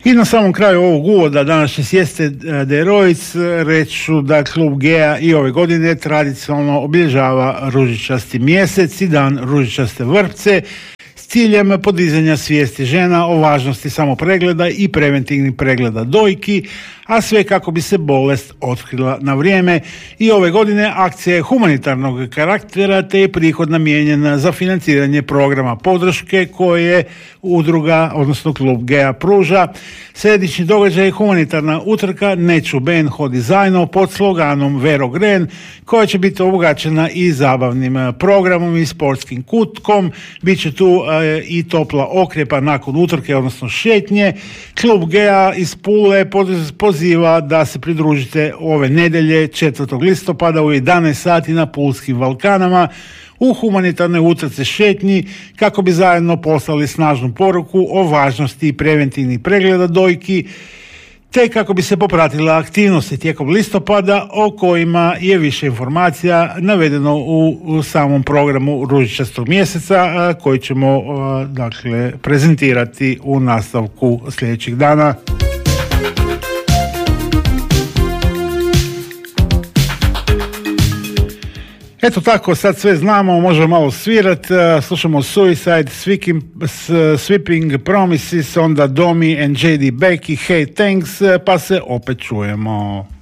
I na samom kraju ovog uvoda današnje Sieste de Heroic reću da klub Gea i ove godine tradicionalno obilježava ružičasti mjesec i dan ružičaste vrpce s ciljem podizanja svijesti žena o važnosti samopregleda i preventivnih pregleda dojki, a sve kako bi se bolest otkrila na vrijeme. I ove godine akcija je humanitarnog karaktera te je prihod namijenjen za financiranje programa podrške koje udruga, odnosno klub Gea pruža. Središnji događaj je humanitarna utrka Neću Ben hodi zajedno pod sloganom Vero Gren, koja će biti obogaćena i zabavnim programom i sportskim kutkom. Biće tu i topla okrepa nakon utrke, odnosno šetnje. Klub Gea iz Pule poziva da se pridružite ove nedjelje 4. listopada u 11 sati na Pulskim Valkanama u humanitarnoj utrci šetnji kako bi zajedno poslali snažnu poruku o važnosti preventivnih pregleda dojki te kako bi se popratila aktivnosti tijekom listopada o kojima je više informacija navedeno u samom programu ružičastog mjeseca koji ćemo prezentirati u nastavku sljedećih dana. Eto tako, sad sve znamo, možemo malo svirati, slušamo Suicide, Sweeping Promises, onda Domi and JD Becky, Hey Thanks, pa se opet čujemo.